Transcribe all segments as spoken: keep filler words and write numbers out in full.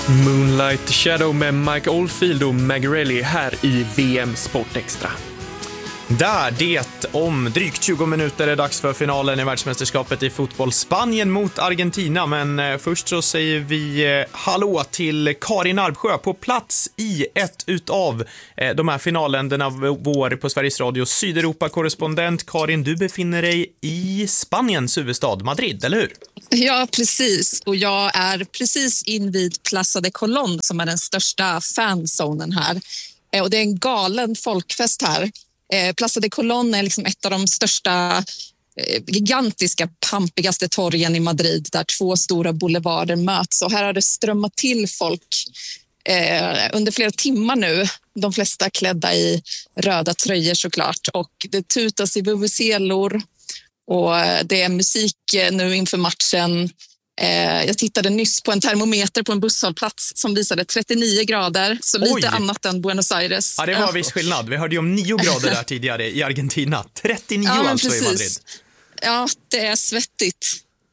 Moonlight Shadow med Mike Oldfield och Magarelli här i V M Sport Extra. Där det om drygt tjugo minuter är dags för finalen i världsmästerskapet i fotboll. Spanien mot Argentina, men först så säger vi hallå till Karin Arbsjö på plats i ett utav de här finalländerna vår på Sveriges Radio Sydeuropa-korrespondent. Karin, du befinner dig i Spaniens huvudstad Madrid, eller hur? Ja, precis. Och jag är precis invid Plaza de Colón som är den största fanzonen här. Och det är en galen folkfest här. Plaza de Colón är liksom ett av de största, gigantiska, pampigaste torgen i Madrid där två stora boulevarder möts. Och här har det strömmat till folk eh, under flera timmar nu. De flesta klädda i röda tröjor såklart. Och det tutas i vuvuzelor och det är musik nu inför matchen. Jag tittade nyss på en termometer på en busshållplats som visade trettionio grader, så lite Oj. Annat än Buenos Aires. Ja, det var viss skillnad. Vi hörde ju om nio grader där tidigare i Argentina. trettionio ja, alltså precis. i Madrid. Ja, det är svettigt.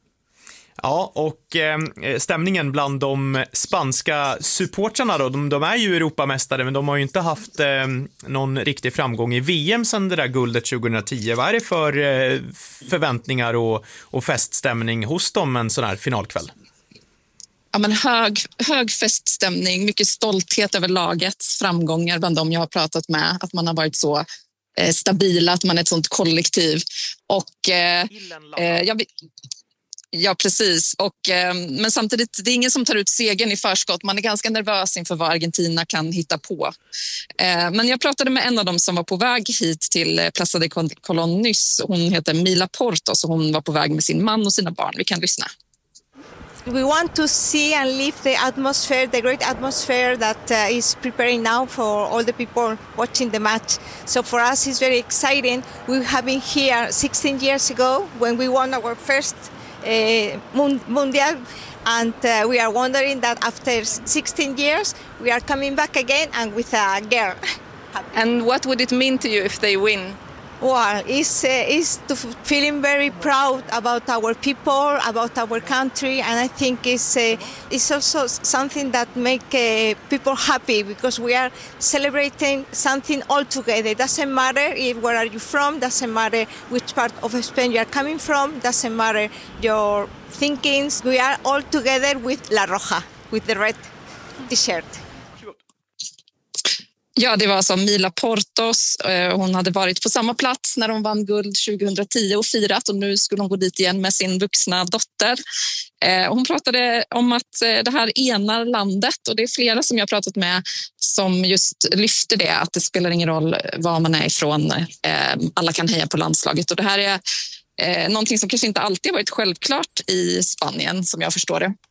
Ja, och eh, stämningen bland de spanska supportrarna då, de, de är ju Europamästare, men de har ju inte haft eh, någon riktig framgång i V M sedan det där guldet tjugohundratio. Vad är det för eh, förväntningar och, och feststämning hos dem en sån här finalkväll? Ja, men hög, hög feststämning, mycket stolthet över lagets framgångar bland dem jag har pratat med, att man har varit så eh, stabila, att man är ett sånt kollektiv. Och eh, eh, jag Ja, precis. Och, eh, men samtidigt, det är ingen som tar ut segern i förskott. Man är ganska nervös inför vad Argentina kan hitta på. Eh, men jag pratade med en av dem som var på väg hit till Plaza de Colón nyss. Hon heter Mila Portos och hon var på väg med sin man och sina barn. Vi kan lyssna. We want to see and live the atmosphere, the great atmosphere that uh, is preparing now for all the people watching the match. So for us it's very exciting. We have been here sixteen years ago when we won our first uh, Mundial, and uh, we are wondering that after sixteen years we are coming back again and with a girl. And what would it mean to you if they win? Well, it's, uh, it's to f- feeling very proud about our people, about our country, and I think it's, uh, it's also something that make uh, people happy because we are celebrating something all together. It doesn't matter if, where are you from, doesn't matter which part of Spain you are coming from, doesn't matter your thinkings. We are all together with La Roja, with the red t-shirt. Ja, det var alltså Mila Portos. Hon hade varit på samma plats när de vann guld tjugohundratio och firat, och nu skulle hon gå dit igen med sin vuxna dotter. Hon pratade om att det här enar landet, och det är flera som jag har pratat med som just lyfter det, att det spelar ingen roll var man är ifrån. Alla kan heja på landslaget, och det här är någonting som kanske inte alltid har varit självklart i Spanien, som jag förstår det.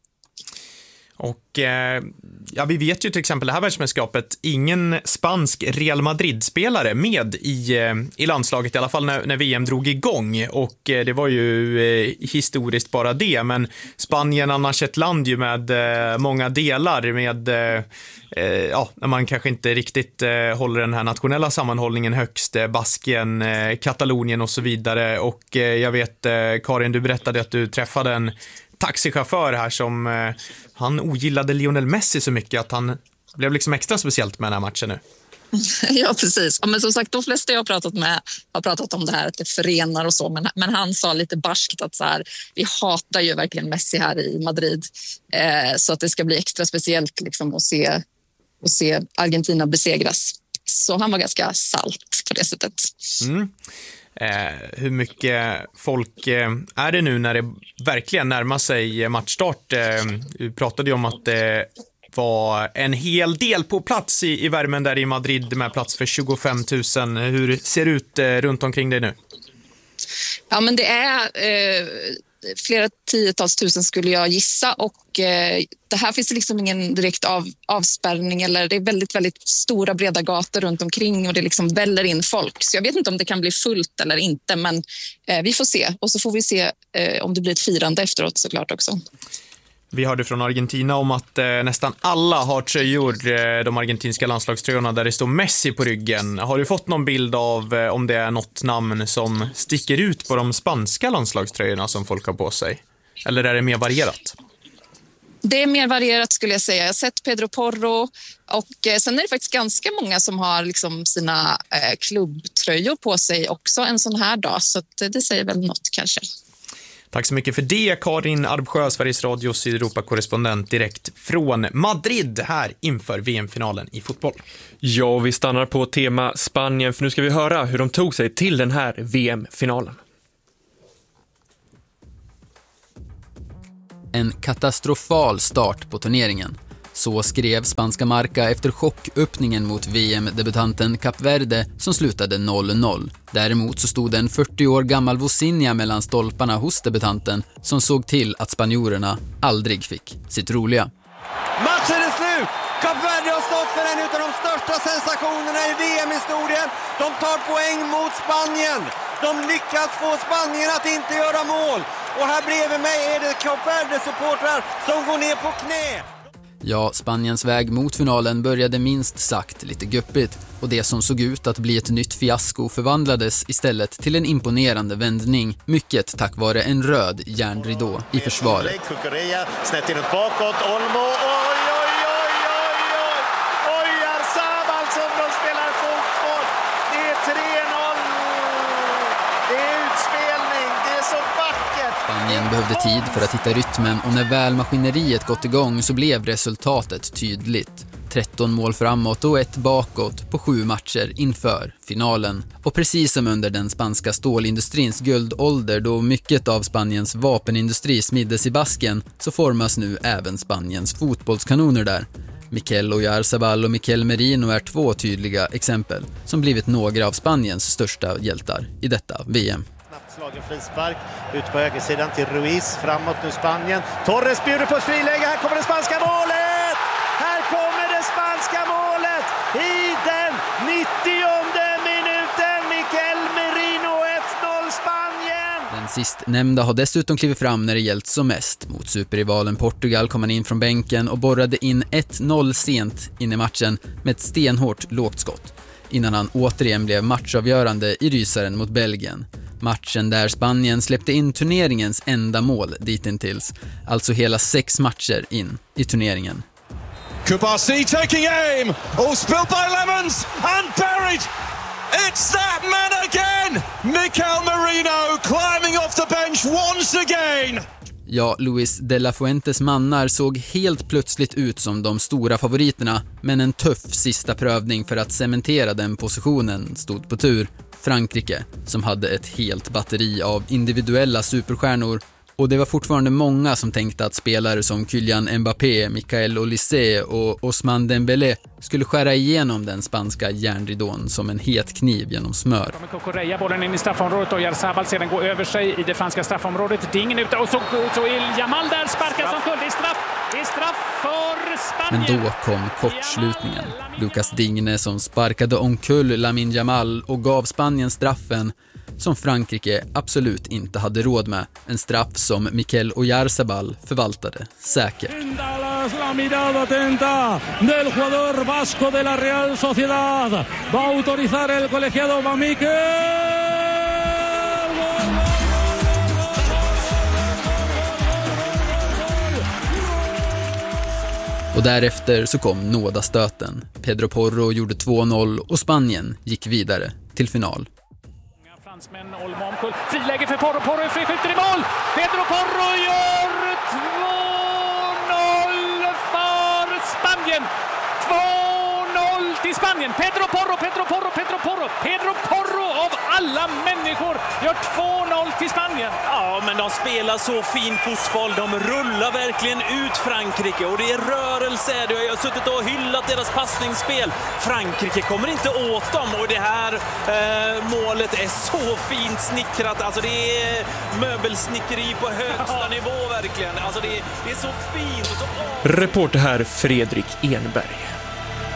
Och eh, ja, vi vet ju till exempel det här världsmästerskapet, ingen spansk Real Madrid-spelare med i, eh, i landslaget, i alla fall när, när V M drog igång, och eh, det var ju eh, historiskt bara det, men Spanien annars ett land ju med eh, många delar med eh, eh, ja, när man kanske inte riktigt eh, håller den här nationella sammanhållningen högst, eh, Baskien, eh, Katalonien och så vidare. Och eh, jag vet, eh, Karin, du berättade att du träffade en taxichaufför här som eh, han ogillade Lionel Messi så mycket att han blev liksom extra speciellt med den här matchen nu. Ja, precis. Ja, men som sagt, de flesta jag har pratat med har pratat om det här att det förenar och så, men, men han sa lite barskt att så här, vi hatar ju verkligen Messi här i Madrid, eh, så att det ska bli extra speciellt liksom, att, se, att se Argentina besegras. Så han var ganska salt på det sättet. Mm. Eh, hur mycket folk eh, är det nu när det verkligen närmar sig matchstart? Eh, vi pratade ju om att det var en hel del på plats i, i värmen där i Madrid med plats för tjugofem tusen. Hur ser det ut eh, runt omkring dig nu? Ja, men det är eh, flera tiotals tusen skulle jag gissa, och eh, det här finns liksom ingen direkt av, avspärrning, eller det är väldigt, väldigt stora breda gator runt omkring och det liksom väller in folk. Så jag vet inte om det kan bli fullt eller inte, men eh, vi får se. Och så får vi se eh, om det blir ett firande efteråt såklart också. Vi hörde från Argentina om att eh, nästan alla har tröjor, eh, de argentinska landslagströjorna där det står Messi på ryggen. Har du fått någon bild av eh, om det är något namn som sticker ut på de spanska landslagströjorna som folk har på sig? Eller är det mer varierat? Det är mer varierat skulle jag säga. Jag har sett Pedro Porro och eh, sen är det faktiskt ganska många som har liksom sina eh, klubbtröjor på sig också en sån här dag. Så det, det säger väl något kanske. Tack så mycket för det, Karin Arbsjö, Sveriges Radios Europa-korrespondent direkt från Madrid här inför V M-finalen i fotboll. Ja, vi stannar på tema Spanien för nu ska vi höra hur de tog sig till den här V M-finalen. En katastrofal start på turneringen. Så skrev spanska Marca efter chocköppningen mot V M-debutanten Kap Verde som slutade noll noll. Däremot så stod en fyrtio år gammal Vozinha mellan stolparna hos debutanten som såg till att spanjorerna aldrig fick sitt roliga. Matchen är slut! Kap Verde har stått för en av de största sensationerna i V M-historien. De tar poäng mot Spanien. De lyckas få Spanien att inte göra mål. Och här bredvid mig är det Kap Verde-supportrar som går ner på knä. Ja, Spaniens väg mot finalen började minst sagt lite guppigt och det som såg ut att bli ett nytt fiasko förvandlades istället till en imponerande vändning, mycket tack vare en röd järnridå i försvaret. Cucurella snett inåt bakåt, Olmo, oj, oj, oj, oj, oj, oj, Arzabal som de spelar fotboll, det är tre noll, det är utspelning, det är så vackert. Spanien behövde tid för att hitta rytmen och när väl maskineriet gått igång så blev resultatet tydligt. tretton mål framåt och ett bakåt på sju matcher inför finalen. Och precis som under den spanska stålindustrins guldålder då mycket av Spaniens vapenindustri smiddes i basken så formas nu även Spaniens fotbollskanoner där. Mikel Oyarzabal och Mikel Merino är två tydliga exempel som blivit några av Spaniens största hjältar i detta V M. Slagen frispark ut på högersidan till Ruiz, framåt nu Spanien. Torres bjuder på ett friläge, här kommer det spanska målet! Här kommer det spanska målet i den nittionde minuten. Mikel Merino, ett noll Spanien! Den sistnämnda har dessutom klivit fram när det gällt som mest. Mot superrivalen Portugal kom han in från bänken och borrade in ett noll sent in i matchen med ett stenhårt lågt skott. Innan han återigen blev matchavgörande i rysaren mot Belgien. Matchen där Spanien släppte in turneringens enda mål ditintills. Alltså hela sex matcher in i turneringen. Kubasi taking aim. Oh, spilled by Lemons and buried. It's that man again. Mikel Merino climbing off the bench once again. Ja, Luis de la Fuentes mannar såg helt plötsligt ut som de stora favoriterna, men en tuff sista prövning för att cementera den positionen stod på tur. Frankrike, som hade ett helt batteri av individuella superstjärnor, och det var fortfarande många som tänkte att spelare som Kylian Mbappé, Michael Olise och Ousmane Dembélé skulle skära igenom den spanska järnridån som en het kniv genom smör. Cucurella, bollen in i straffområdet och Oyarzabal sedan går över sig i det franska straffområdet. Det är ingen ute och så, så är Jamal där, sparkar som kull. Det är straff, det är straff för Spanien. Men då kom kortslutningen. Lucas Digne som sparkade omkull Lamine Yamal och gav Spanien straffen som Frankrike absolut inte hade råd med. En straff som Mikel Oyarzabal förvaltade säkert. La mirada atenta del jugador vasco de la Real Sociedad. Va a autorizar el colegiado Mamique. Och därefter så kom nådastöten. Pedro Porro gjorde två noll och Spanien gick vidare till final. Fransmän, Olmo omkull. Friläge för Porro. Porro är friskjuter i mål. Pedro Porro gör två noll för Spanien. två noll till Spanien. Pedro Porro, Pedro Porro, Pedro Porro. Pedro Porro av alla människor gör två noll till Spanien. Ja, men de spelar så fin fotboll. De rullar verkligen ut Frankrike och det är rörelse. Jag har suttit och hyllat deras passningsspel. Frankrike kommer inte åt dem och det här eh, målet är så fint snickrat. Alltså det är möbelsnickeri på högsta nivå verkligen. Alltså det, det är så fint. Och så... Reporter här Fredrik Enberg.